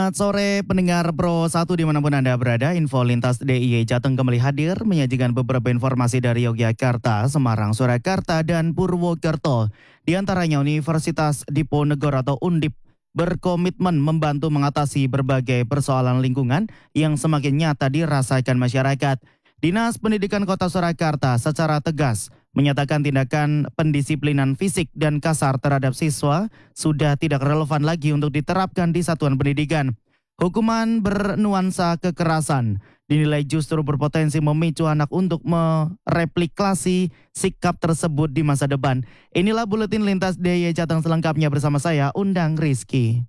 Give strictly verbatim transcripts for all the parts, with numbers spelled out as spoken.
Selamat sore pendengar Pro satu dimanapun Anda berada. Info Lintas D I Y Jateng kembali hadir menyajikan beberapa informasi dari Yogyakarta, Semarang, Surakarta, dan Purwokerto. Di antaranya Universitas Diponegoro atau Undip berkomitmen membantu mengatasi berbagai persoalan lingkungan yang semakin nyata dirasakan masyarakat. Dinas Pendidikan Kota Surakarta secara tegas menyatakan tindakan pendisiplinan fisik dan kasar terhadap siswa sudah tidak relevan lagi untuk diterapkan di satuan pendidikan. Hukuman bernuansa kekerasan dinilai justru berpotensi memicu anak untuk mereplikasi sikap tersebut di masa depan. Inilah Buletin Lintas D I Y Jateng selengkapnya bersama saya, Undang Rizky.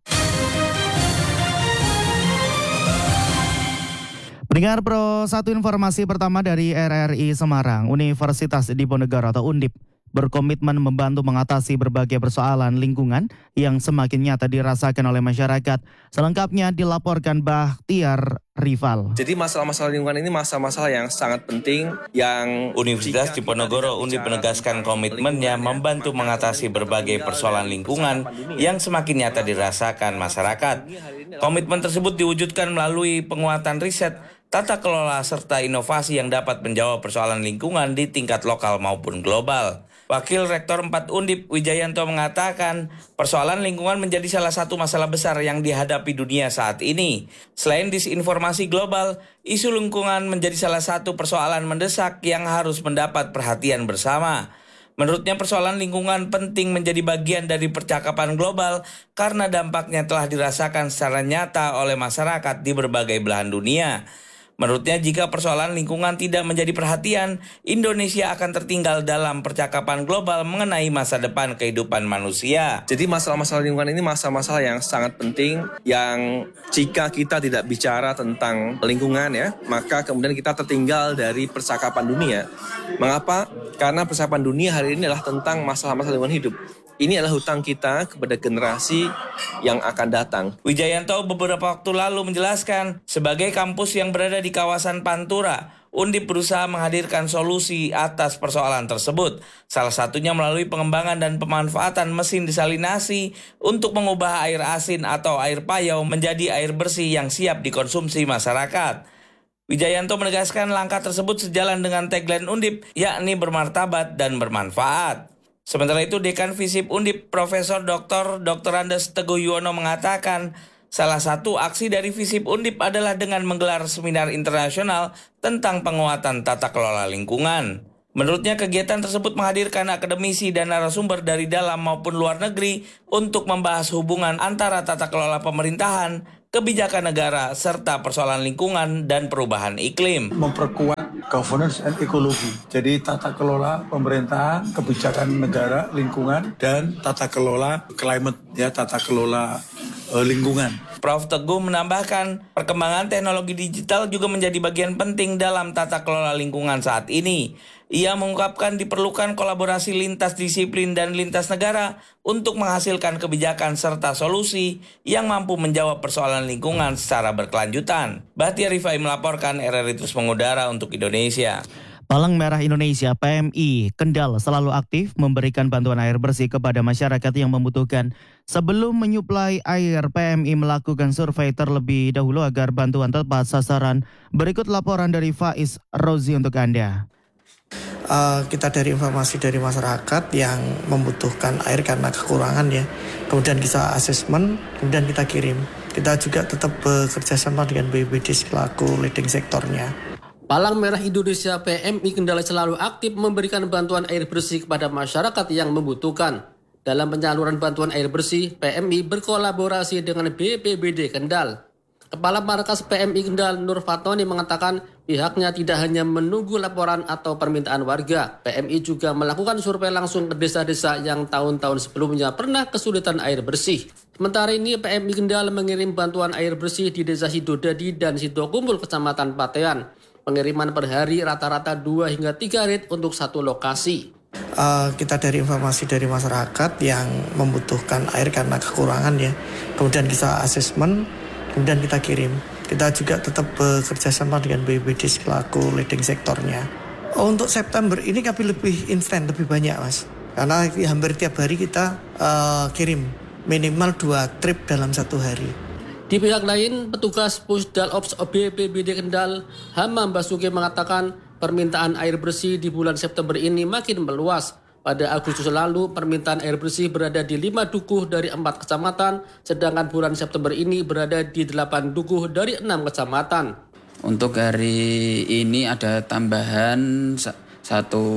Pendengar Pro satu, informasi pertama dari R R I Semarang. Universitas Diponegoro atau Undip berkomitmen membantu mengatasi berbagai persoalan lingkungan yang semakin nyata dirasakan oleh masyarakat. Selengkapnya dilaporkan Bahtiar Rival. Jadi masalah-masalah lingkungan ini masalah-masalah yang sangat penting yang Universitas Diponegoro Undip menegaskan komitmennya membantu mengatasi berbagai persoalan lingkungan yang semakin nyata dirasakan masyarakat. Komitmen tersebut diwujudkan melalui penguatan riset, tata kelola serta inovasi yang dapat menjawab persoalan lingkungan di tingkat lokal maupun global. Wakil Rektor empat Undip Wijayanto mengatakan persoalan lingkungan menjadi salah satu masalah besar yang dihadapi dunia saat ini. Selain disinformasi global, isu lingkungan menjadi salah satu persoalan mendesak yang harus mendapat perhatian bersama. Menurutnya persoalan lingkungan penting menjadi bagian dari percakapan global karena dampaknya telah dirasakan secara nyata oleh masyarakat di berbagai belahan dunia. Menurutnya jika persoalan lingkungan tidak menjadi perhatian, Indonesia akan tertinggal dalam percakapan global mengenai masa depan kehidupan manusia. Jadi masalah-masalah lingkungan ini masalah-masalah yang sangat penting yang jika kita tidak bicara tentang lingkungan ya, maka kemudian kita tertinggal dari percakapan dunia. Mengapa? Karena percakapan dunia hari ini adalah tentang masalah-masalah lingkungan hidup. Ini adalah hutang kita kepada generasi yang akan datang. Wijayanto beberapa waktu lalu menjelaskan, sebagai kampus yang berada di kawasan Pantura, Undip berusaha menghadirkan solusi atas persoalan tersebut. Salah satunya melalui pengembangan dan pemanfaatan mesin desalinasi untuk mengubah air asin atau air payau menjadi air bersih yang siap dikonsumsi masyarakat. Wijayanto menegaskan langkah tersebut sejalan dengan tagline Undip, yakni bermartabat dan bermanfaat. Sementara itu, Dekan Visip Undip Profesor Doktor Doktor Andes Teguh Yuwono mengatakan salah satu aksi dari Visip Undip adalah dengan menggelar seminar internasional tentang penguatan tata kelola lingkungan. Menurutnya kegiatan tersebut menghadirkan akademisi dan narasumber dari dalam maupun luar negeri untuk membahas hubungan antara tata kelola pemerintahan, kebijakan negara, serta persoalan lingkungan dan perubahan iklim. Memperkuat governance and ekologi. Jadi tata kelola pemerintahan, kebijakan negara, lingkungan, dan tata kelola climate, ya tata kelola uh, lingkungan. Profesor Teguh menambahkan, perkembangan teknologi digital juga menjadi bagian penting dalam tata kelola lingkungan saat ini. Ia mengungkapkan diperlukan kolaborasi lintas disiplin dan lintas negara untuk menghasilkan kebijakan serta solusi yang mampu menjawab persoalan lingkungan secara berkelanjutan. Bahtiar Rifai melaporkan, R R I terus mengudara untuk Indonesia. Palang Merah Indonesia P M I Kendal selalu aktif memberikan bantuan air bersih kepada masyarakat yang membutuhkan. Sebelum menyuplai air, P M I melakukan survei terlebih dahulu agar bantuan tepat sasaran. Berikut laporan dari Faiz Rozi untuk Anda. Uh, kita dari informasi dari masyarakat yang membutuhkan air karena kekurangan ya, kemudian kita asesmen, kemudian kita kirim. Kita juga tetap bekerja sama dengan B P B D selaku leading sektornya. Palang Merah Indonesia P M I Kendal selalu aktif memberikan bantuan air bersih kepada masyarakat yang membutuhkan. Dalam penyaluran bantuan air bersih, P M I berkolaborasi dengan B P B D Kendal. Kepala Markas P M I Kendal Nur Fatoni mengatakan pihaknya tidak hanya menunggu laporan atau permintaan warga. P M I juga melakukan survei langsung ke desa-desa yang tahun-tahun sebelumnya pernah kesulitan air bersih. Sementara ini P M I Kendal mengirim bantuan air bersih di Desa Sidodadi dan Sidokumpul Kecamatan Patean. Pengiriman per hari rata-rata dua hingga tiga rit untuk satu lokasi. Uh, kita dari informasi dari masyarakat yang membutuhkan air karena kekurangan ya, kemudian kita asesmen, kemudian kita kirim. Kita juga tetap bekerja sama dengan B P B D selaku leading sektornya. Oh, untuk September ini kami lebih instan, lebih banyak mas. Karena hampir tiap hari kita uh, kirim minimal dua trip dalam satu hari. Di pihak lain, petugas Pusdal Ops B P B D Kendal, Hamam Basuki mengatakan permintaan air bersih di bulan September ini makin meluas. Pada Agustus lalu, permintaan air bersih berada di lima dukuh dari empat kecamatan, sedangkan bulan September ini berada di delapan dukuh dari enam kecamatan. Untuk hari ini ada tambahan satu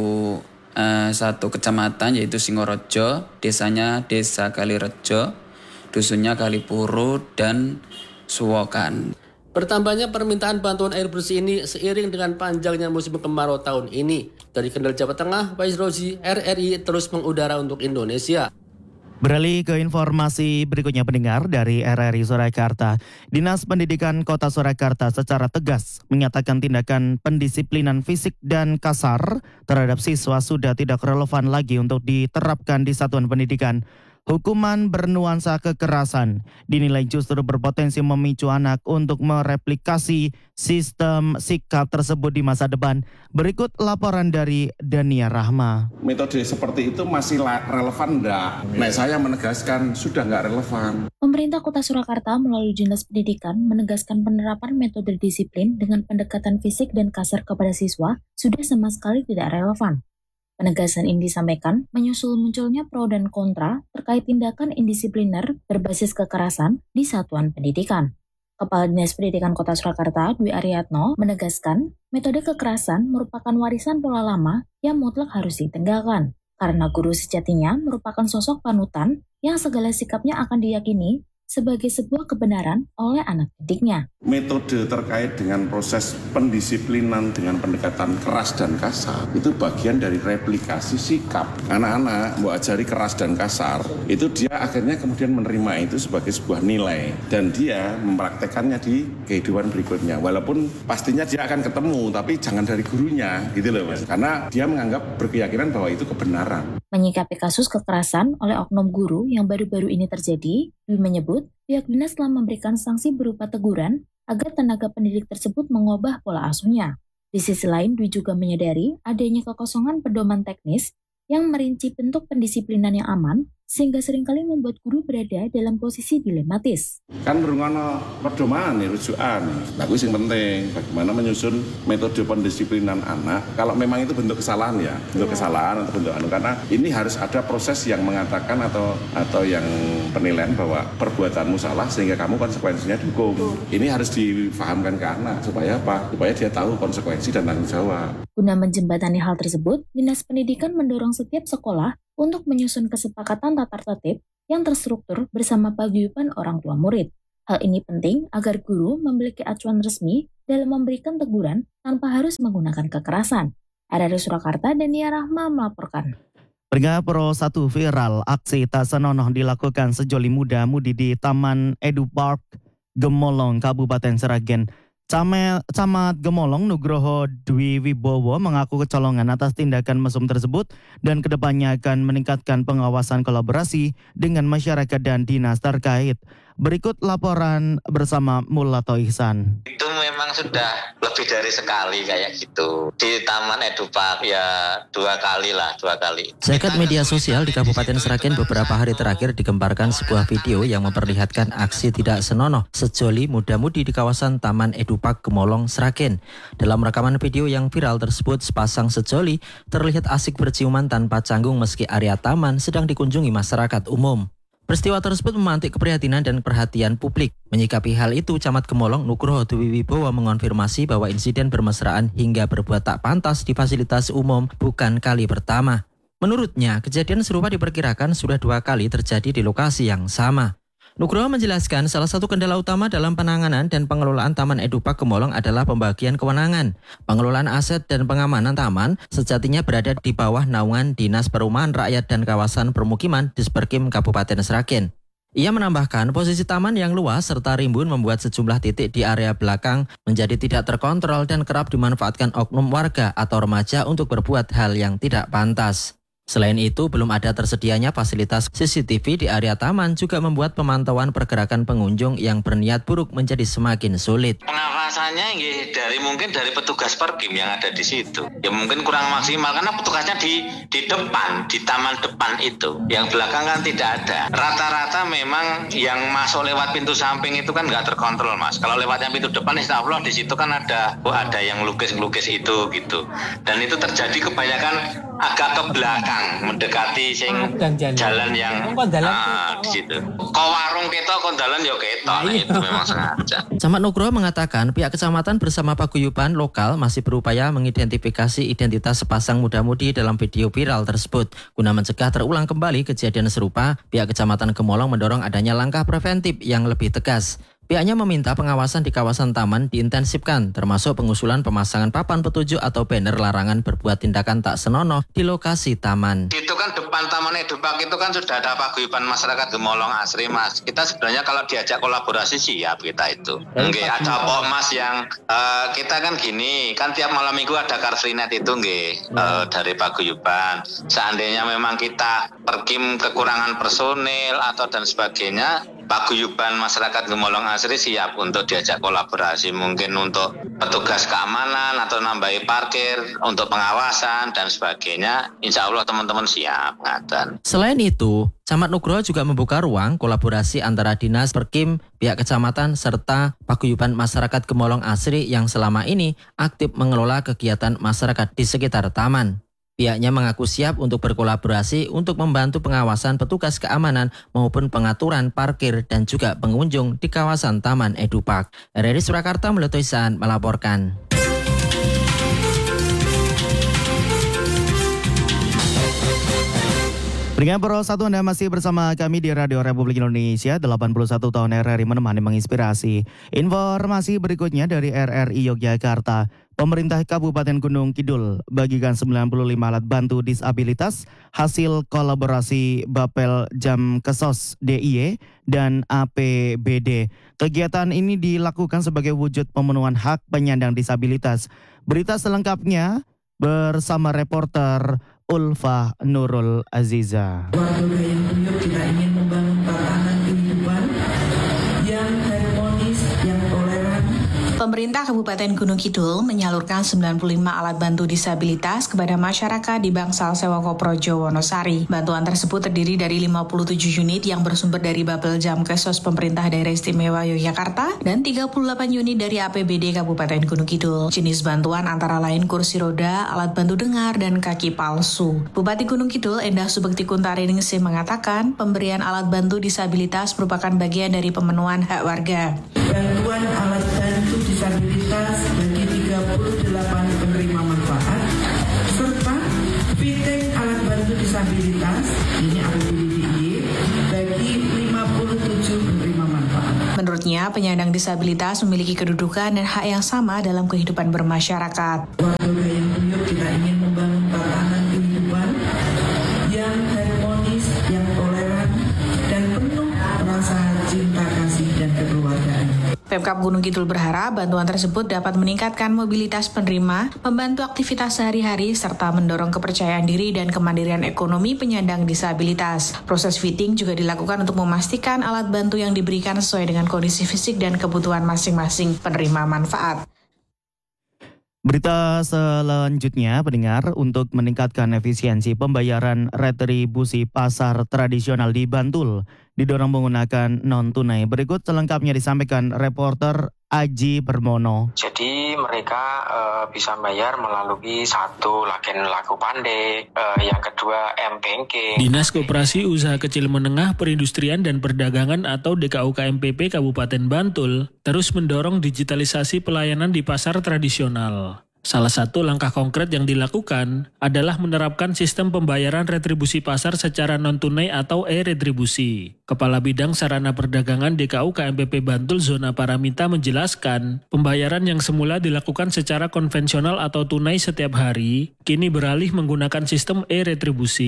uh, satu kecamatan yaitu Singorojo, desanya Desa Kalirejo, dusunnya Kalipuru dan Suwokan. Bertambahnya permintaan bantuan air bersih ini seiring dengan panjangnya musim kemarau tahun ini. Dari Kendal, Jawa Tengah, Faiz Rozi, R R I terus mengudara untuk Indonesia. Beralih ke informasi berikutnya pendengar dari R R I Surakarta. Dinas Pendidikan Kota Surakarta secara tegas menyatakan tindakan pendisiplinan fisik dan kasar terhadap siswa sudah tidak relevan lagi untuk diterapkan di satuan pendidikan. Hukuman bernuansa kekerasan dinilai justru berpotensi memicu anak untuk mereplikasi sistem sikap tersebut di masa depan. Berikut laporan dari Dania Rahma. Metode seperti itu masih relevan enggak? Nah, saya menegaskan sudah enggak relevan. Pemerintah Kota Surakarta melalui Dinas Pendidikan menegaskan penerapan metode disiplin dengan pendekatan fisik dan kasar kepada siswa sudah sama sekali tidak relevan. Penegasan ini disampaikan menyusul munculnya pro dan kontra terkait tindakan indisipliner berbasis kekerasan di satuan pendidikan. Kepala Dinas Pendidikan Kota Surakarta, Dwi Aryatno, menegaskan metode kekerasan merupakan warisan pola lama yang mutlak harus ditinggalkan, karena guru sejatinya merupakan sosok panutan yang segala sikapnya akan diyakini sebagai sebuah kebenaran oleh anak didiknya. Metode terkait dengan proses pendisiplinan dengan pendekatan keras dan kasar itu bagian dari replikasi sikap. Anak-anak mau ajari keras dan kasar, itu dia akhirnya kemudian menerima itu sebagai sebuah nilai dan dia mempraktekannya di kehidupan berikutnya. Walaupun pastinya dia akan ketemu, tapi jangan dari gurunya, gitu loh Mas. Karena dia menganggap berkeyakinan bahwa itu kebenaran. Menyikapi kasus kekerasan oleh oknum guru yang baru-baru ini terjadi, Dwi menyebut pihak dinas telah memberikan sanksi berupa teguran agar tenaga pendidik tersebut mengubah pola asuhnya. Di sisi lain, Dwi juga menyadari adanya kekosongan pedoman teknis yang merinci bentuk pendisiplinan yang aman, sehingga seringkali membuat guru berada dalam posisi dilematis. Kan berungono pedoman nih, rujukan. Nah, itu yang penting, bagaimana menyusun metode pendisiplinan anak. Kalau memang itu bentuk kesalahan ya, bentuk kesalahan atau bentuk anu, karena ini harus ada proses yang mengatakan atau atau yang penilaian bahwa perbuatanmu salah sehingga kamu konsekuensinya dihukum. Ini harus difahamkan ke anak supaya apa? Supaya dia tahu konsekuensi dan tanggung jawab. Guna menjembatani hal tersebut, Dinas Pendidikan mendorong setiap sekolah untuk menyusun kesepakatan tata tertib yang terstruktur bersama paguyuban orang tua murid. Hal ini penting agar guru memiliki acuan resmi dalam memberikan teguran tanpa harus menggunakan kekerasan. R R I Surakarta, Dania Rahma melaporkan. Pendengar Pro satu viral, aksi tak senonoh dilakukan sejoli muda-mudi di Taman Edu Park, Gemolong, Kabupaten Sragen. Camat, Camat Gemolong Nugroho Dwi Wibowo mengaku kecolongan atas tindakan mesum tersebut dan kedepannya akan meningkatkan pengawasan kolaborasi dengan masyarakat dan dinas terkait. Berikut laporan bersama Mulato Ihsan. Itu memang sudah lebih dari sekali kayak gitu. Di Taman Edu Park ya dua kali lah, dua kali. Sekat media sosial di Kabupaten Sragen beberapa hari terakhir digembarkan sebuah video yang memperlihatkan aksi tidak senonoh sejoli muda-mudi di kawasan Taman Edu Park Gemolong, Sragen. Dalam rekaman video yang viral tersebut, sepasang sejoli terlihat asik berciuman tanpa canggung meski area taman sedang dikunjungi masyarakat umum. Peristiwa tersebut memantik keprihatinan dan perhatian publik. Menyikapi hal itu, Camat Gemolong Nugroho Dwi Wibowo mengonfirmasi bahwa insiden bermesraan hingga berbuat tak pantas di fasilitas umum bukan kali pertama. Menurutnya, kejadian serupa diperkirakan sudah dua kali terjadi di lokasi yang sama. Nugroho menjelaskan salah satu kendala utama dalam penanganan dan pengelolaan Taman Edu Park Gemolong adalah pembagian kewenangan. Pengelolaan aset dan pengamanan taman sejatinya berada di bawah naungan Dinas Perumahan Rakyat dan Kawasan Permukiman Disperkim Kabupaten Sragen. Ia menambahkan posisi taman yang luas serta rimbun membuat sejumlah titik di area belakang menjadi tidak terkontrol dan kerap dimanfaatkan oknum warga atau remaja untuk berbuat hal yang tidak pantas. Selain itu, belum ada tersedianya fasilitas C C T V di area taman juga membuat pemantauan pergerakan pengunjung yang berniat buruk menjadi semakin sulit. Pengawasannya nggih dari mungkin dari petugas Perkim yang ada di situ. Ya mungkin kurang maksimal karena petugasnya di di depan, di taman depan itu. Yang belakang kan tidak ada. Rata-rata memang yang masuk lewat pintu samping itu kan nggak terkontrol, Mas. Kalau lewatnya pintu depan, insya Allah di situ kan ada oh, ada yang lukis-lukis itu gitu. Dan itu terjadi kebanyakan agak ke belakang, mendekati sing jalan yang ah, di situ. Kok warung ketok, kok jalan ya ketok. Nah, itu memang sengaja. Camat Nugroho mengatakan pihak kecamatan bersama paguyuban lokal masih berupaya mengidentifikasi identitas sepasang muda-mudi dalam video viral tersebut. Guna mencegah terulang kembali kejadian serupa, pihak kecamatan Gemolong mendorong adanya langkah preventif yang lebih tegas. Pihaknya meminta pengawasan di kawasan taman diintensifkan, termasuk pengusulan pemasangan papan petunjuk atau banner larangan berbuat tindakan tak senonoh di lokasi taman. Itu kan depan Taman Edupak itu kan sudah ada paguyuban masyarakat Gemolong Asri, Mas. Kita sebenarnya kalau diajak kolaborasi siap kita itu. Nggih, ada Pokmas yang uh, kita kan gini, kan tiap malam minggu ada Car Free Night itu nggih uh, dari paguyuban. Seandainya memang kita Perkim kekurangan personil atau dan sebagainya, paguyuban masyarakat Gemolong Asri siap untuk diajak kolaborasi, mungkin untuk petugas keamanan atau nambahi parkir, untuk pengawasan dan sebagainya. Insya Allah teman-teman siap. Ngaten. Selain itu, Camat Nugroho juga membuka ruang kolaborasi antara Dinas Perkim, pihak kecamatan, serta paguyuban masyarakat Gemolong Asri yang selama ini aktif mengelola kegiatan masyarakat di sekitar taman. Pihaknya mengaku siap untuk berkolaborasi untuk membantu pengawasan petugas keamanan maupun pengaturan parkir dan juga pengunjung di kawasan Taman Edupak. R R I Surakarta Meletuisan melaporkan. Pendengar Pro satu, Anda masih bersama kami di Radio Republik Indonesia. Delapan puluh satu tahun R R I menemani menginspirasi. Informasi berikutnya dari R R I Yogyakarta. Pemerintah Kabupaten Gunung Kidul bagikan sembilan puluh lima alat bantu disabilitas hasil kolaborasi Bapel Jam Kesos D I Y dan A P B D. Kegiatan ini dilakukan sebagai wujud pemenuhan hak penyandang disabilitas. Berita selengkapnya bersama reporter Ulfa Nurul Aziza. Warga yang Guyub kita ingin membangun tatanan kehidupan yang harmonis, yang toleran. Pemerintah Kabupaten Gunung Kidul menyalurkan sembilan puluh lima alat bantu disabilitas kepada masyarakat di Bangsal Sewoko Projo, Wonosari. Bantuan tersebut terdiri dari lima puluh tujuh unit yang bersumber dari Bapel Jam Kesos Pemerintah Daerah Istimewa Yogyakarta dan tiga puluh delapan unit dari A P B D Kabupaten Gunung Kidul. Jenis bantuan antara lain kursi roda, alat bantu dengar, dan kaki palsu. Bupati Gunung Kidul Endah Subekti Kuntaringse mengatakan pemberian alat bantu disabilitas merupakan bagian dari pemenuhan hak warga. Bantuan alat bantu disabilitas bagi tiga puluh delapan penerima manfaat serta fitting alat bantu disabilitas ini A P B D D I Y bagi lima puluh tujuh penerima manfaat. Menurutnya, penyandang disabilitas memiliki kedudukan dan hak yang sama dalam kehidupan bermasyarakat. Warga yang Guyub kita ingin membangun tatanan kehidupan yang harmonis, yang toleran, dan penuh rasa cinta kasih dan kekeluargaan. Pemkab Gunung Kidul berharap bantuan tersebut dapat meningkatkan mobilitas penerima, membantu aktivitas sehari-hari, serta mendorong kepercayaan diri dan kemandirian ekonomi penyandang disabilitas. Proses fitting juga dilakukan untuk memastikan alat bantu yang diberikan sesuai dengan kondisi fisik dan kebutuhan masing-masing penerima manfaat. Berita selanjutnya, pendengar, untuk meningkatkan efisiensi pembayaran retribusi pasar tradisional di Bantul didorong menggunakan non-tunai. Berikut selengkapnya disampaikan reporter Aji Permono. Jadi mereka uh, bisa bayar melalui satu Lagen Laku Pandai, uh, yang kedua M-Banking. Dinas Koperasi Usaha Kecil Menengah Perindustrian dan Perdagangan atau D K U K M P P Kabupaten Bantul terus mendorong digitalisasi pelayanan di pasar tradisional. Salah satu langkah konkret yang dilakukan adalah menerapkan sistem pembayaran retribusi pasar secara non-tunai atau e-retribusi. Kepala Bidang Sarana Perdagangan D K U K M P P Bantul Zona Paramita menjelaskan, pembayaran yang semula dilakukan secara konvensional atau tunai setiap hari, kini beralih menggunakan sistem e-retribusi.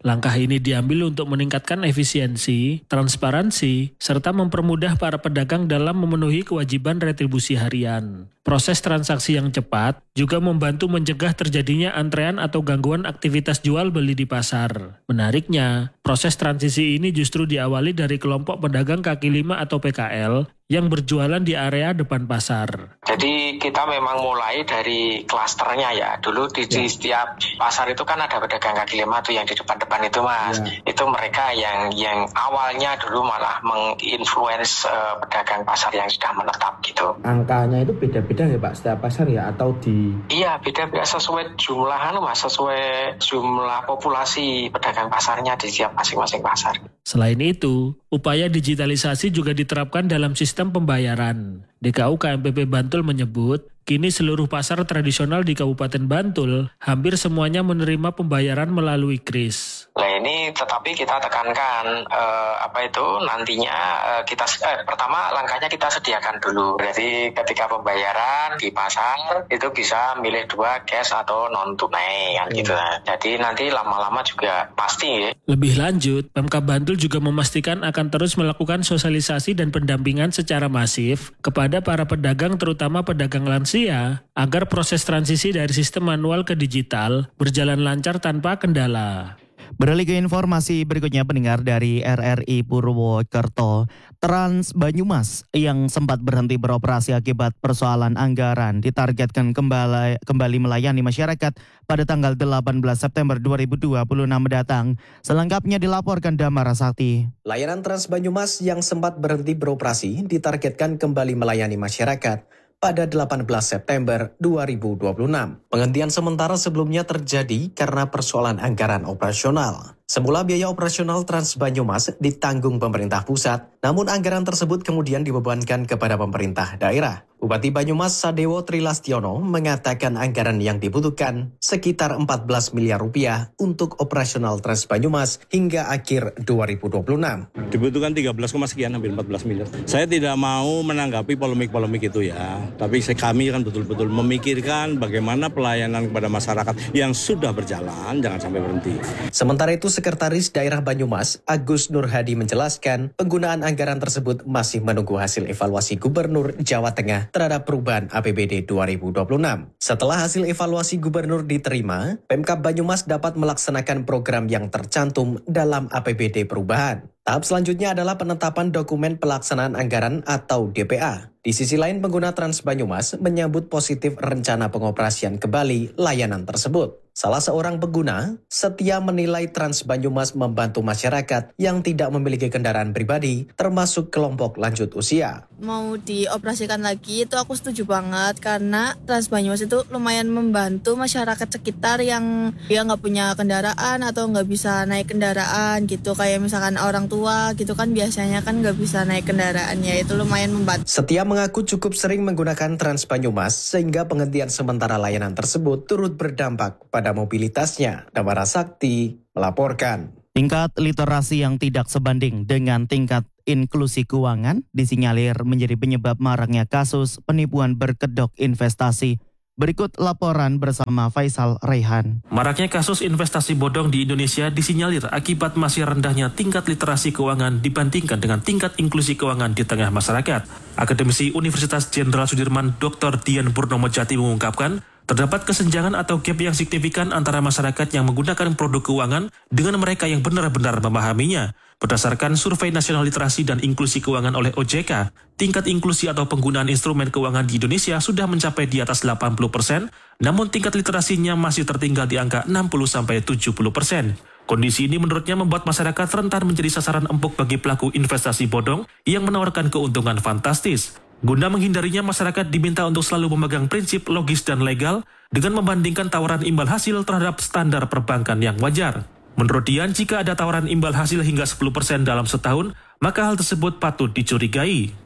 Langkah ini diambil untuk meningkatkan efisiensi, transparansi, serta mempermudah para pedagang dalam memenuhi kewajiban retribusi harian. Proses transaksi yang cepat juga membantu mencegah terjadinya antrean atau gangguan aktivitas jual beli di pasar. Menariknya, proses transisi ini justru diawali dari kelompok pedagang kaki lima atau P K L yang berjualan di area depan pasar. Jadi kita memang mulai dari klasternya ya. Dulu di, di setiap pasar itu kan ada pedagang kaki lima tuh yang di depan-depan itu mas. Ya. Itu mereka yang yang awalnya dulu malah menginfluence uh, pedagang pasar yang sudah menetap gitu. Angkanya itu beda-beda ya Pak setiap pasar ya atau di? Iya beda-beda sesuai jumlah mas, sesuai jumlah populasi pedagang pasarnya di setiap masing-masing pasar. Selain itu, upaya digitalisasi juga diterapkan dalam sistem pembayaran. D K U K M P P Bantul menyebut, kini seluruh pasar tradisional di Kabupaten Bantul hampir semuanya menerima pembayaran melalui kris. Nah ini tetapi kita tekankan eh, apa itu nantinya eh, kita eh, pertama langkahnya kita sediakan dulu. Jadi ketika pembayaran di pasar itu bisa milih dua cash atau non tunai kan hmm. gitu. Jadi nanti lama-lama juga pasti. Ya. Lebih lanjut, Pemkab Bantul juga memastikan akan terus melakukan sosialisasi dan pendampingan secara masif kepada para pedagang terutama pedagang lansia agar proses transisi dari sistem manual ke digital berjalan lancar tanpa kendala. Beralih ke informasi berikutnya, pendengar dari R R I Purwokerto, Trans Banyumas yang sempat berhenti beroperasi akibat persoalan anggaran ditargetkan kembali, kembali melayani masyarakat pada tanggal delapan belas September dua ribu dua puluh enam mendatang. Selengkapnya dilaporkan Damara Sakti. Layanan Trans Banyumas yang sempat berhenti beroperasi ditargetkan kembali melayani masyarakat pada delapan belas September dua ribu dua puluh enam. Penghentian sementara sebelumnya terjadi karena persoalan anggaran operasional. Semula biaya operasional Trans Banyumas ditanggung pemerintah pusat, namun anggaran tersebut kemudian dibebankan kepada pemerintah daerah. Bupati Banyumas Sadewo Trilastiono mengatakan anggaran yang dibutuhkan sekitar empat belas miliar rupiah untuk operasional Trans Banyumas hingga akhir dua ribu dua puluh enam. Dibutuhkan tiga belas, sekian, hampir empat belas miliar. Saya tidak mau menanggapi polemik-polemik itu ya, tapi kami kan betul-betul memikirkan bagaimana pelayanan kepada masyarakat yang sudah berjalan, jangan sampai berhenti. Sementara itu, Sekretaris Daerah Banyumas Agus Nur Hadi menjelaskan penggunaan anggaran tersebut masih menunggu hasil evaluasi Gubernur Jawa Tengah terhadap perubahan A P B D dua ribu dua puluh enam. Setelah hasil evaluasi Gubernur diterima, Pemkab Banyumas dapat melaksanakan program yang tercantum dalam A P B D perubahan. Tahap selanjutnya adalah penetapan dokumen pelaksanaan anggaran atau D P A. Di sisi lain, pengguna Trans Banyumas menyambut positif rencana pengoperasian kembali layanan tersebut. Salah seorang pengguna setia menilai Trans Banyumas membantu masyarakat yang tidak memiliki kendaraan pribadi, termasuk kelompok lanjut usia. Mau dioperasikan lagi itu aku setuju banget karena Trans Banyumas itu lumayan membantu masyarakat sekitar yang dia nggak punya kendaraan atau nggak bisa naik kendaraan gitu. Kayak misalkan orang tua gitu kan biasanya kan nggak bisa naik kendaraannya, itu lumayan membantu. Setia mengaku cukup sering menggunakan Trans Banyumas sehingga penghentian sementara layanan tersebut turut berdampak pada mobilitasnya. Damara Sakti melaporkan. Tingkat literasi yang tidak sebanding dengan tingkat inklusi keuangan disinyalir menjadi penyebab maraknya kasus penipuan berkedok investasi. Berikut laporan bersama Faisal Raihan. Maraknya kasus investasi bodong di Indonesia disinyalir akibat masih rendahnya tingkat literasi keuangan dibandingkan dengan tingkat inklusi keuangan di tengah masyarakat. Akademisi Universitas Jenderal Sudirman Doktor Dian Purnomo Jati mengungkapkan, terdapat kesenjangan atau gap yang signifikan antara masyarakat yang menggunakan produk keuangan dengan mereka yang benar-benar memahaminya. Berdasarkan Survei Nasional Literasi dan Inklusi Keuangan oleh O J K, tingkat inklusi atau penggunaan instrumen keuangan di Indonesia sudah mencapai di atas delapan puluh persen, namun tingkat literasinya masih tertinggal di angka enam puluh sampai tujuh puluh persen. Kondisi ini menurutnya membuat masyarakat rentan menjadi sasaran empuk bagi pelaku investasi bodong yang menawarkan keuntungan fantastis. Guna menghindarinya, masyarakat diminta untuk selalu memegang prinsip logis dan legal dengan membandingkan tawaran imbal hasil terhadap standar perbankan yang wajar. Menurut Dian, jika ada tawaran imbal hasil hingga sepuluh persen dalam setahun, maka hal tersebut patut dicurigai.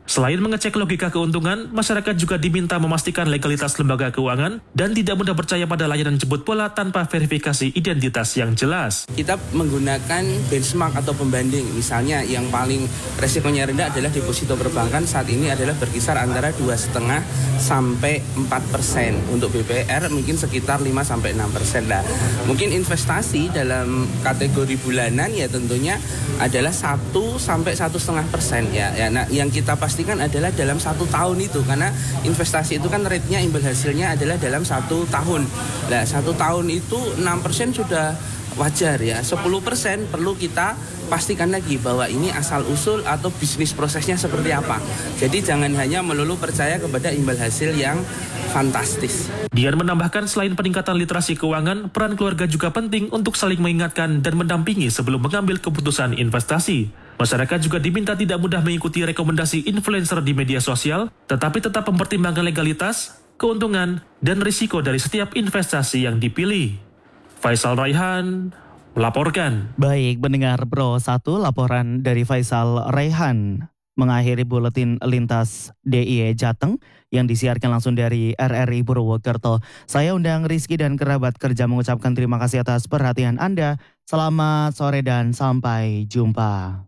Selain mengecek logika keuntungan, masyarakat juga diminta memastikan legalitas lembaga keuangan dan tidak mudah percaya pada layanan jemput bola tanpa verifikasi identitas yang jelas. Kita menggunakan benchmark atau pembanding, misalnya yang paling resikonya rendah adalah deposito perbankan saat ini adalah berkisar antara dua koma lima sampai empat persen. Untuk B P R mungkin sekitar lima sampai enam persen lah. Mungkin investasi dalam kategori bulanan ya tentunya adalah satu sampai satu koma lima persen ya. ya nah, yang kita pastikan adalah dalam satu tahun itu, karena investasi itu kan rate-nya imbal hasilnya adalah dalam satu tahun. Nah, satu tahun itu enam persen sudah wajar ya. sepuluh persen perlu kita pastikan lagi bahwa ini asal-usul atau bisnis prosesnya seperti apa. Jadi jangan hanya melulu percaya kepada imbal hasil yang fantastis. Dian menambahkan selain peningkatan literasi keuangan, peran keluarga juga penting untuk saling mengingatkan dan mendampingi sebelum mengambil keputusan investasi. Masyarakat juga diminta tidak mudah mengikuti rekomendasi influencer di media sosial, tetapi tetap mempertimbangkan legalitas, keuntungan, dan risiko dari setiap investasi yang dipilih. Faisal Raihan melaporkan. Baik, pendengar Pro satu, laporan dari Faisal Raihan mengakhiri buletin lintas D I Y Jateng yang disiarkan langsung dari R R I Purwokerto. Saya undang Rizky dan kerabat kerja mengucapkan terima kasih atas perhatian Anda. Selamat sore dan sampai jumpa.